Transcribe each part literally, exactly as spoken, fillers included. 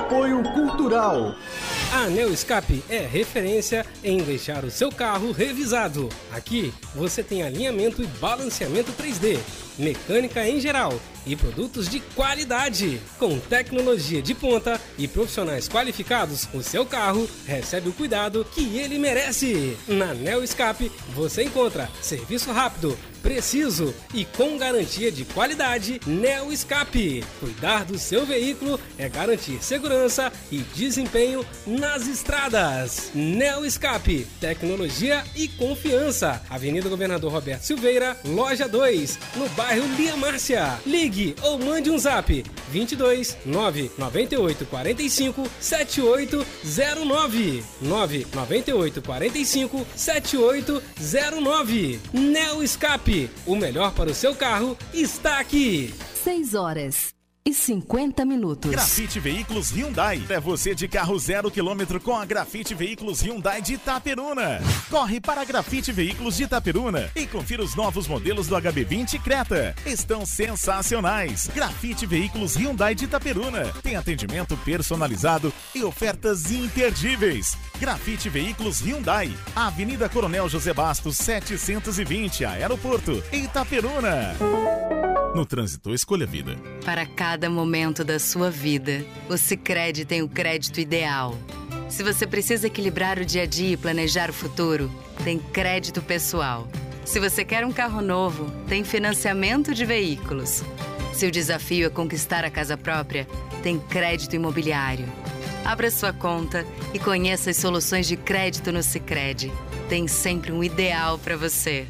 Apoio Cultural. A Neoscape é referência em deixar o seu carro revisado. Aqui você tem alinhamento e balanceamento três D, mecânica em geral e produtos de qualidade. Com tecnologia de ponta e profissionais qualificados, o seu carro recebe o cuidado que ele merece. Na Neoscape você encontra serviço rápido, preciso e com garantia de qualidade. Neoscape. Cuidar do seu veículo é garantir segurança e desempenho nas estradas. Neoscape. Tecnologia e confiança. Avenida Governador Roberto Silveira, loja dois, no bairro Lia Márcia. Ligue ou mande um zap vinte e dois, nove nove oito quatro cinco, sete oito zero nove nove nove oito quatro cinco, sete oito zero nove. Neoscape. O melhor para o seu carro está aqui. seis horas e cinquenta minutos. Grafite Veículos Hyundai. É você de carro zero quilômetro com a Grafite Veículos Hyundai de Itaperuna. Corre para a Grafite Veículos de Itaperuna e confira os novos modelos do H B vinte Creta. Estão sensacionais. Grafite Veículos Hyundai de Itaperuna. Tem atendimento personalizado e ofertas imperdíveis. Grafite Veículos Hyundai. Avenida Coronel José Bastos, setecentos e vinte, Aeroporto, Itaperuna. No trânsito, escolha a vida. Para cada momento da sua vida, o Sicredi tem o crédito ideal. Se você precisa equilibrar o dia a dia e planejar o futuro, tem crédito pessoal. Se você quer um carro novo, tem financiamento de veículos. Se o desafio é conquistar a casa própria, tem crédito imobiliário. Abra sua conta e conheça as soluções de crédito no Sicredi. Tem sempre um ideal para você.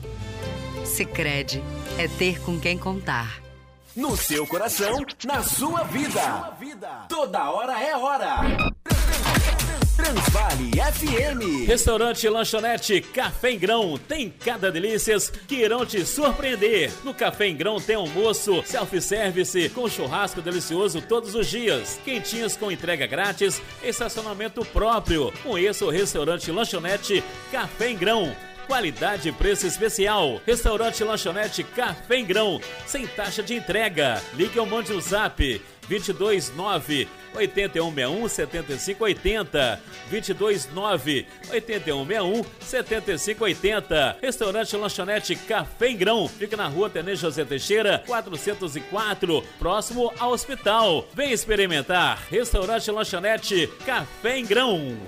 Sicredi é ter com quem contar. No seu coração, na sua vida. Toda hora é hora. Transvale F M. Restaurante Lanchonete Café em Grão. Tem cada delícias que irão te surpreender. No Café em Grão tem almoço, self-service com churrasco delicioso todos os dias. Quentinhas com entrega grátis, estacionamento próprio. Conheça o Restaurante Lanchonete Café em Grão. Qualidade e preço especial. Restaurante Lanchonete Café em Grão. Sem taxa de entrega. Ligue ou mande um zap. vinte e dois, nove, oito um seis um, sete cinco oito zero. vinte e dois, nove, oito um seis um, sete cinco oito zero. Restaurante Lanchonete Café em Grão. Fica na rua Tenente José Teixeira, quatrocentos e quatro, próximo ao hospital. Vem experimentar. Restaurante Lanchonete Café em Grão.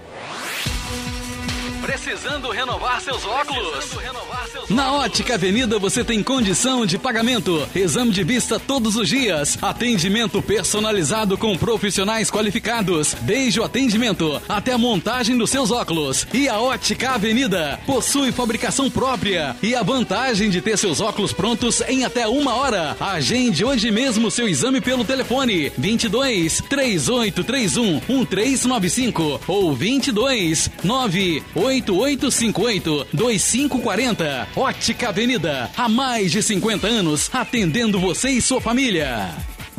Precisando renovar seus óculos? Precisando renovar seus óculos? Na Ótica Avenida você tem condição de pagamento, exame de vista todos os dias, atendimento personalizado com profissionais qualificados, desde o atendimento até a montagem dos seus óculos. E a Ótica Avenida possui fabricação própria e a vantagem de ter seus óculos prontos em até uma hora. Agende hoje mesmo seu exame pelo telefone vinte e dois, três oito três um, um três nove cinco ou vinte e dois, nove oito oito cinco oito, dois cinco quatro zero. Ótica Avenida, há mais de cinquenta anos, atendendo você e sua família.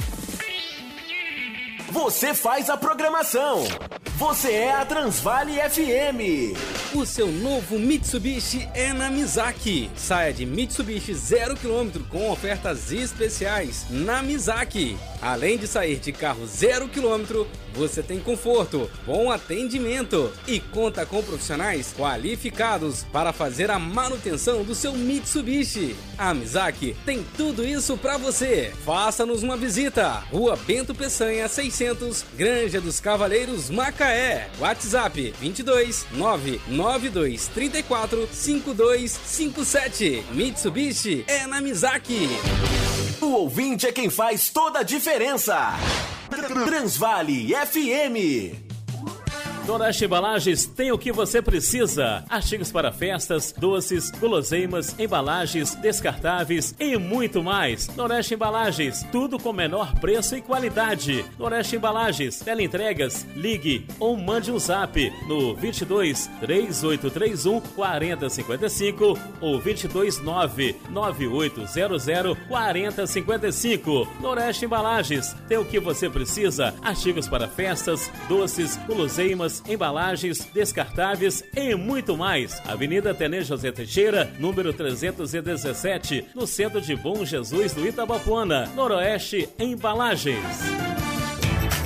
Você faz a programação. Você é a Transvale F M. O seu novo Mitsubishi é na Mizaki. Saia de Mitsubishi zero quilômetro com ofertas especiais na Mizaki. Além de sair de carro zero quilômetro, você tem conforto, bom atendimento e conta com profissionais qualificados para fazer a manutenção do seu Mitsubishi. A Mizaki tem tudo isso para você. Faça-nos uma visita. Rua Bento Peçanha, seiscentos, Granja dos Cavaleiros, Macaé. WhatsApp vinte e dois, nove nove dois três quatro, cinco dois cinco sete. Mitsubishi é na Mizaki. O ouvinte é quem faz toda a diferença. Transvale F M. Noroeste Embalagens tem o que você precisa. Artigos para festas, doces, guloseimas, embalagens, descartáveis e muito mais. Noroeste Embalagens, tudo com menor preço e qualidade. Noroeste Embalagens, teleentregas, ligue ou mande um zap no vinte e dois, três oito três um, quatro zero cinco cinco ou vinte e dois, nove nove oito zero zero, quatro zero cinco cinco. Noroeste Embalagens, tem o que você precisa. Artigos para festas, doces, guloseimas, embalagens, descartáveis e muito mais. Avenida Tenente José Teixeira, número trezentos e dezessete, no centro de Bom Jesus do Itabapuana. Noroeste Embalagens. De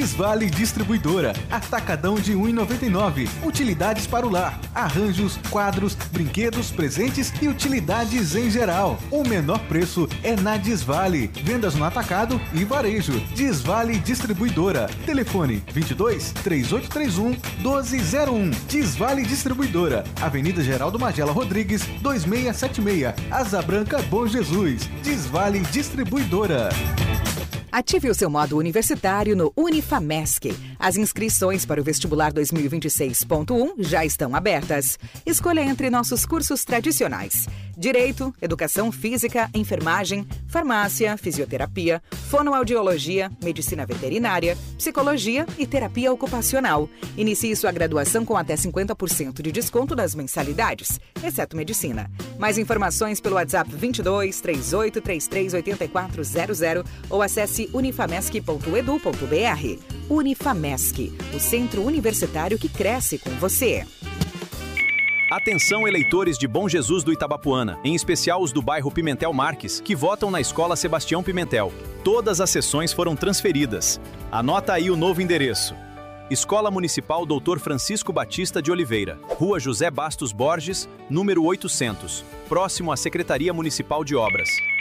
Desvale Distribuidora, atacadão de um real e noventa e nove centavos. Utilidades para o lar, arranjos, quadros, brinquedos, presentes e utilidades em geral. O menor preço é na Desvale. Vendas no atacado e varejo. Desvale Distribuidora. Telefone vinte e dois, três oito três um, doze zero um. Desvale Distribuidora. Avenida Geraldo Magela Rodrigues, dois seis sete seis. Asa Branca, Bom Jesus. Desvale Distribuidora. Ative o seu modo universitário no Unifamesc. As inscrições para o vestibular dois mil e vinte e seis ponto um já estão abertas. Escolha entre nossos cursos tradicionais: Direito, Educação Física, Enfermagem, Farmácia, Fisioterapia, Fonoaudiologia, Medicina Veterinária, Psicologia e Terapia Ocupacional. Inicie sua graduação com até cinquenta por cento de desconto nas mensalidades, exceto Medicina. Mais informações pelo WhatsApp vinte e dois, três oito três três, oito quatro zero zero ou acesse unifamesc ponto edu ponto br. Unifamesc, o centro universitário que cresce com você. Atenção, eleitores de Bom Jesus do Itabapuana, em especial os do bairro Pimentel Marques, que votam na Escola Sebastião Pimentel. Todas as sessões foram transferidas. Anota aí o novo endereço: Escola Municipal doutor Francisco Batista de Oliveira, Rua José Bastos Borges, número oitocentos, próximo à Secretaria Municipal de Obras.